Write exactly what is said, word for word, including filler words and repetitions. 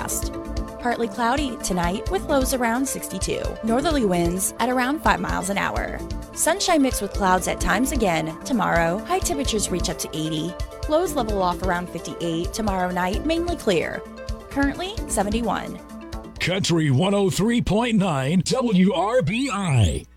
forecast. Partly cloudy tonight with lows around sixty-two. Northerly winds at around five miles an hour. Sunshine mixed with clouds at times again. Tomorrow, high temperatures reach up to eighty. Lows level off around fifty-eight. Tomorrow night, mainly clear. Currently, seventy-one. Country one oh three point nine W R B I.